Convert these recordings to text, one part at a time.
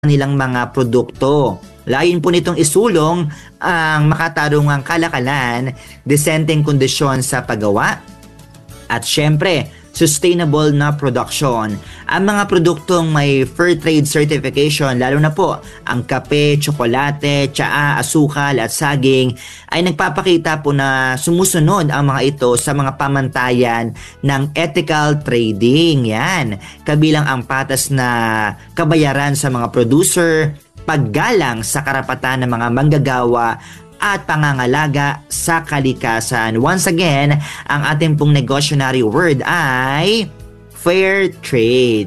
nilang mga produkto. Layon po nitong isulong ang makatarungang kalakalan, disenteng kondisyon sa paggawa, at syempre, sustainable na production. Ang mga produktong may Fair Trade Certification, lalo na po ang kape, tsokolate, tsaa, asukal at saging, ay nagpapakita po na sumusunod ang mga ito sa mga pamantayan ng ethical trading. Yan. Kabilang ang patas na kabayaran sa mga producer, paggalang sa karapatan ng mga manggagawa, at pangangalaga sa kalikasan. Once again, ang ating pong negosyonary word ay fair trade.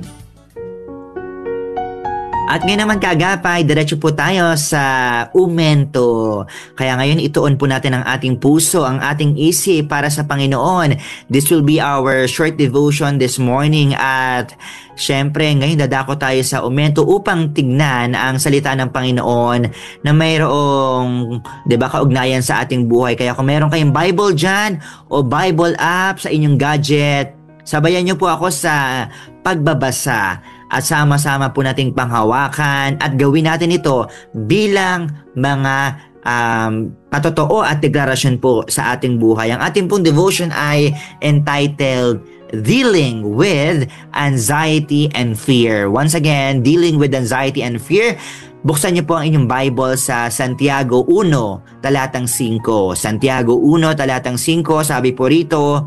At ngayon naman kaagapay, diretso po tayo sa umento. Kaya ngayon ituon po natin ang ating puso, ang ating isip para sa Panginoon. This will be our short devotion this morning at syempre ngayon dadako tayo sa umento upang tignan ang salita ng Panginoon na mayroong, kaugnayan sa ating buhay. Kaya kung meron kayong Bible dyan o Bible app sa inyong gadget, sabayan niyo po ako sa pagbabasa at sama-sama po nating panghawakan at gawin natin ito bilang mga patotoo at deklarasyon po sa ating buhay. Ang ating pong devotion ay entitled Dealing with Anxiety and Fear. Once again, Dealing with Anxiety and Fear. Buksan niyo po ang inyong Bible sa Santiago 1, talatang 5. Santiago 1, talatang 5, sabi po rito,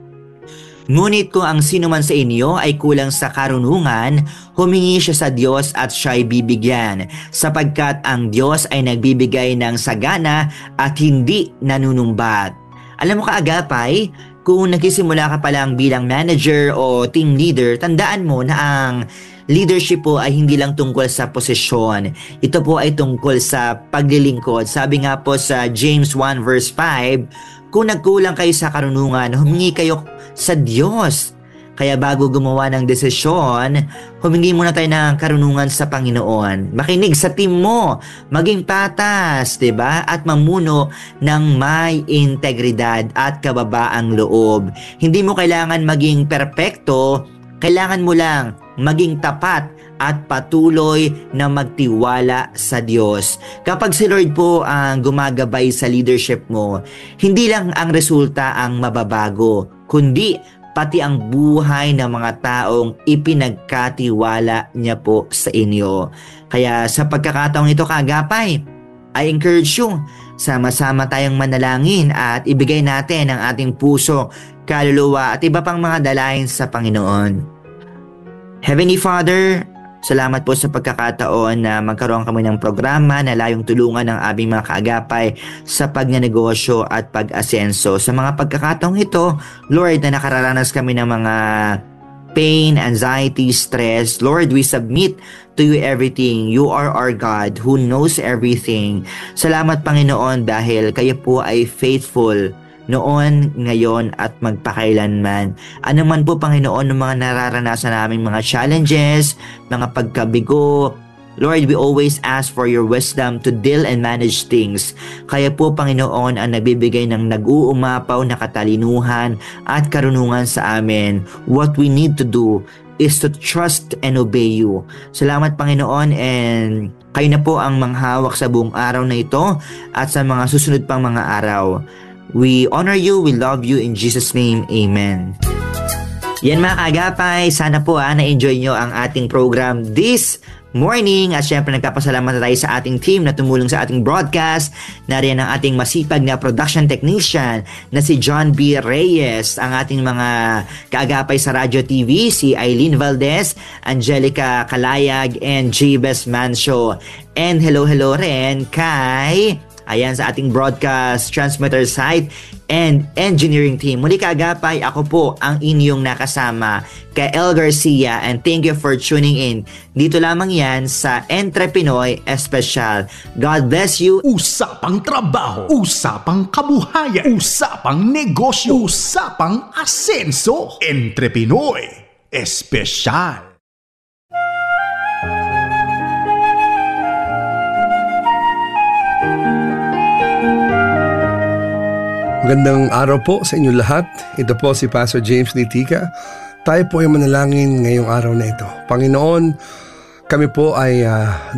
ngunit kung ang sino man sa inyo ay kulang sa karunungan, humingi siya sa Diyos at siya'y bibigyan, sapagkat ang Diyos ay nagbibigay ng sagana at hindi nanunumbat. Alam mo kaagapay, kung nagsisimula ka pa lang bilang manager o team leader, tandaan mo na ang leadership po ay hindi lang tungkol sa posisyon. Ito po ay tungkol sa paglilingkod. Sabi nga po sa James 1 verse 5, kung nagkulang kayo sa karunungan, humingi kayo sa Diyos. Kaya bago gumawa ng desisyon, humingi muna tayo ng karunungan sa Panginoon. Makinig sa team mo, maging patas, 'di ba? At mamuno ng may integridad at kababaang loob. Hindi mo kailangan maging perpekto, kailangan mo lang maging tapat at patuloy na magtiwala sa Diyos. Kapag si Lord po ang gumagabay sa leadership mo, hindi lang ang resulta ang mababago, kundi pati ang buhay ng mga taong ipinagkatiwala niya po sa inyo. Kaya sa pagkakataong ito kaagapay, I encourage you, sama-sama tayong manalangin at ibigay natin ang ating puso, kaluluwa at iba pang mga dalangin sa Panginoon. Heavenly Father, salamat po sa pagkakataon na magkaroon kami ng programa na layong tulungan ng aming mga kaagapay sa pagnanegosyo at pag-asenso. Sa mga pagkakataong ito, Lord, na nakararanas kami ng mga pain, anxiety, stress, Lord, we submit to you everything. You are our God who knows everything. Salamat Panginoon dahil kayo po ay faithful noon, ngayon at magpakailanman. Ano man po Panginoon ng mga nararanasan naming mga challenges, mga pagkabigo, Lord, we always ask for your wisdom to deal and manage things. Kaya po Panginoon ang nagbibigay ng nag-uumapaw na katalinuhan at karunungan sa amin. What we need to do is to trust and obey you. Salamat Panginoon, and kayo na po ang manghawak sa buong araw na ito at sa mga susunod pang mga araw. We honor you, we love you, in Jesus' name, Amen. Yan mga kaagapay, sana po na-enjoy nyo ang ating program this morning. At syempre nagpapasalamat na tayo sa ating team na tumulong sa ating broadcast. Nariyan ang ating masipag na production technician na si John B. Reyes, ang ating mga kaagapay sa Radyo TV, si Eileen Valdez, Angelica Kalayag, and Jabez Mancio. And hello rin kay sa ating broadcast transmitter site and engineering team. Muli kaagapay, ako po ang inyong nakasama, kay El Garcia, and thank you for tuning in. Dito lamang yan sa Entre Pinoy Espesyal. God bless you. Usapang trabaho, usapang kabuhayan, usapang negosyo, usapang asenso. Entre Pinoy Espesyal. Magandang araw po sa inyo lahat. Ito po si Pastor James Litica. Tayo po ay manalangin ngayong araw na ito. Panginoon, Kami po ay